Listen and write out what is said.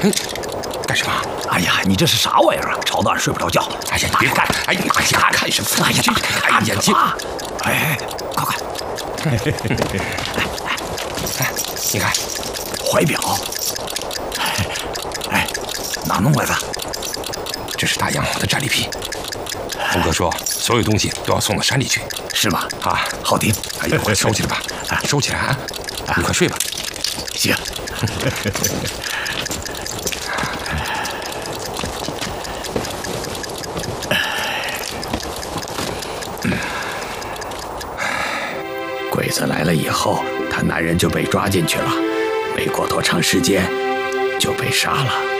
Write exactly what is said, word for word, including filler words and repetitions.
嗯，干什么？ 哎呀，你这是啥玩意儿啊？吵得俺睡不着觉。 哎呀，你别干！哎呀，哎呀，看什么？ 哎呀， 哎呀，眼睛！ 哎哎，快快！哎哎哎，你看， 怀表。哎哎，哪弄来的？ 这是大洋的战利品。峰哥说，所有东西都要送到山里去， 是吗？ 啊， 好听。 哎呀，快收起来吧，收起来啊！你快睡吧。 行。鬼子来了以后，他男人就被抓进去了，没过多长时间就被杀了。